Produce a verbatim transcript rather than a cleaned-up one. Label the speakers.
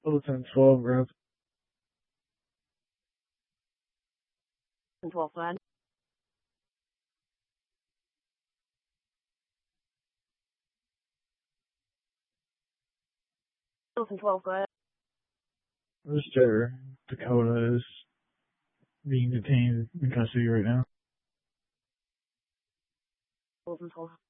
Speaker 1: Lieutenant twelve, grab.
Speaker 2: twelve, go ahead. Lieutenant twelve, go ahead.
Speaker 1: Mister Dakota is being detained in custody right now.
Speaker 2: Lieutenant twelve.